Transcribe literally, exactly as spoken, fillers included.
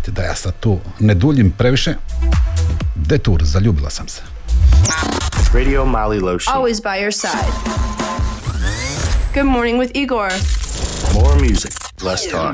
Ajde da ja sad tu ne duljim previše. Detour, zaljubila sam se. Radio Mali Lotion. Always by your side. Good morning with Igor. More music, less talk.